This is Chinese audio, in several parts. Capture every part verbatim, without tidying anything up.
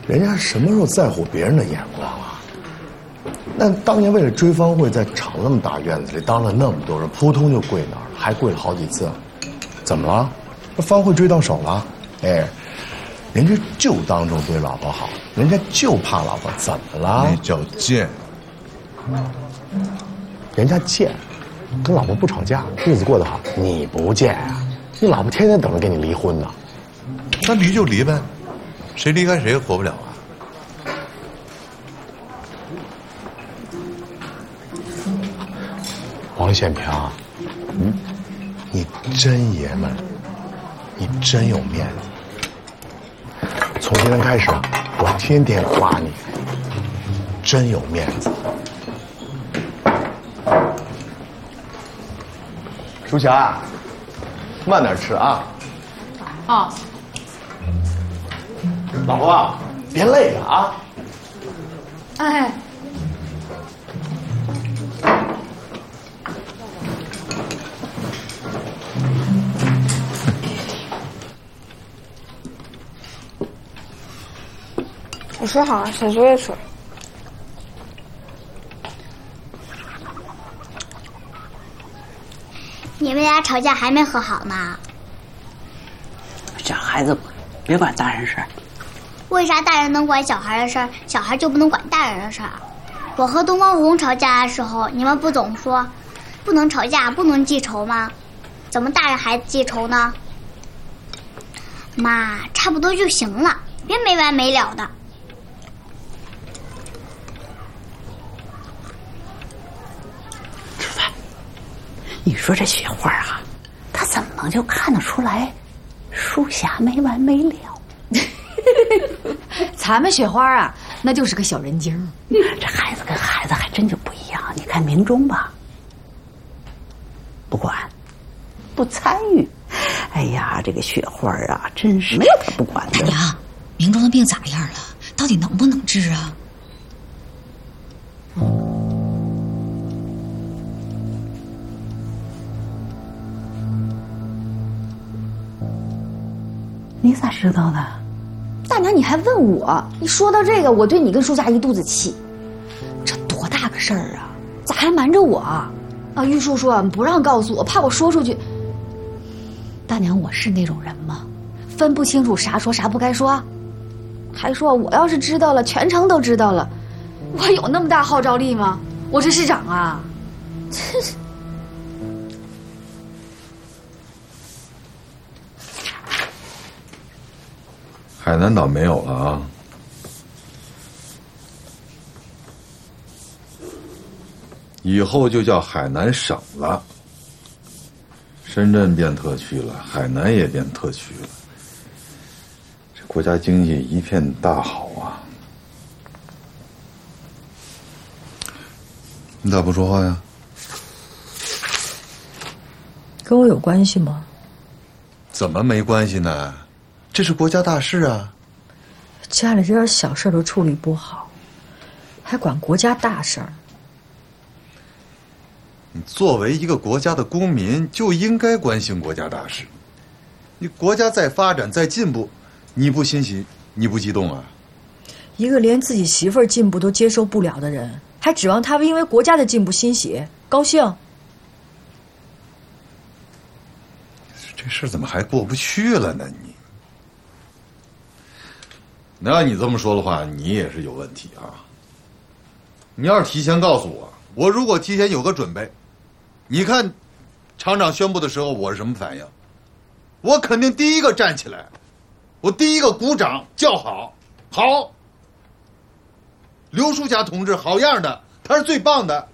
人家什么时候在乎别人的眼光啊？那当年为了追方慧，在厂那么大院子里当了那么多人，扑通就跪那儿了，还跪了好几次。怎么了？那方慧追到手了？哎，人家就当众对老婆好，人家就怕老婆，怎么了？ 那叫贱。 人家贱，跟老婆不吵架，日子过得好。你不贱啊？你老婆天天等着跟你离婚呢。 那离就离呗，谁离开谁也活不了啊。 王显平，嗯，你真爷们，你真有面子。从今天开始，我天天夸你，真有面子。舒霞，慢点吃啊。 啊。 老婆，别累了啊。 哎。 我说好了，写作业去。 你们俩吵架还没和好呢？ 小孩子别管大人事儿。 为啥大人能管小孩的事儿，小孩就不能管大人的事儿？我和东方红吵架的时候，你们不总说不能吵架，不能记仇吗？怎么大人还记仇呢？妈，差不多就行了，别没完没了的。 吃饭。你说这雪花啊，他怎么就看得出来舒霞没完没了？ 咱们雪花啊，那就是个小人精。 这孩子跟孩子还真就不一样。你看明中吧，不管，不参与。哎呀，这个雪花啊，真是没有他不管的。 大娘，明中的病咋样了？到底能不能治啊？ 你咋知道的？ 大娘，你还问我？你说到这个，我对你跟舒霞一肚子气。这多大个事儿啊，咋还瞒着我啊？啊，玉叔说不让告诉我，怕我说出去。大娘，我是那种人吗？分不清楚啥说啥不该说，还说我要是知道了，全城都知道了，我有那么大号召力吗？我是市长啊！ 海南岛没有了啊。以后就叫海南省了。深圳变特区了，海南也变特区了。这国家经济一片大好啊！你咋不说话呀？ 跟我有关系吗？ 怎么没关系呢？这是国家大事啊！ 家里这点小事都处理不好，还管国家大事儿。 你作为一个国家的公民，就应该关心国家大事。你国家在发展，在进步，你不欣喜，你不激动啊？ 一个连自己媳妇儿进步都接受不了的人，还指望他因为国家的进步欣喜高兴？ 这事怎么还过不去了呢？你，那要你这么说的话，你也是有问题啊。你要是提前告诉我，我如果提前有个准备，你看厂长宣布的时候我是什么反应？我肯定第一个站起来，我第一个鼓掌叫好。好，刘淑霞同志好样的，他是最棒的。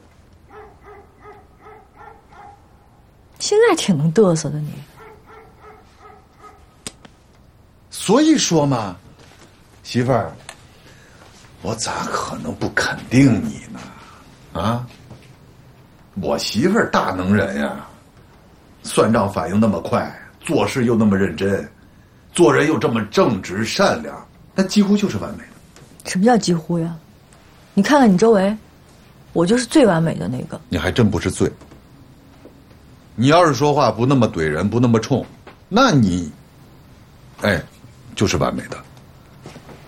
现在挺能嘚瑟的你。 所以说嘛，媳妇儿，我咋可能不肯定你呢？啊，我媳妇儿大能人呀，算账反应那么快，做事又那么认真，做人又这么正直善良，那几乎就是完美的。 什么叫几乎呀？你看看你周围，我就是最完美的那个。 你还真不是最。你要是说话不那么怼人，不那么冲，那你，哎，就是完美的。